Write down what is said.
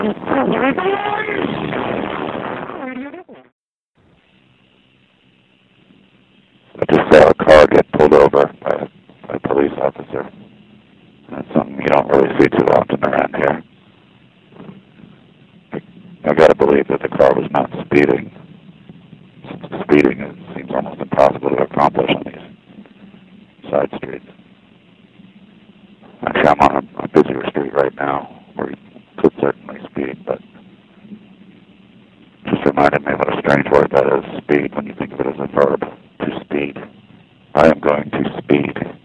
I just saw a car get pulled over by a police officer. That's something you don't really see too often around here. I gotta believe that the car was not speeding. Speeding seems almost impossible to accomplish on these side streets. Actually, I'm on a busier street right now where you could certainly speed, but just reminded me what a strange word that is, speed, when you think of it as a verb, to speed. I am going to speed.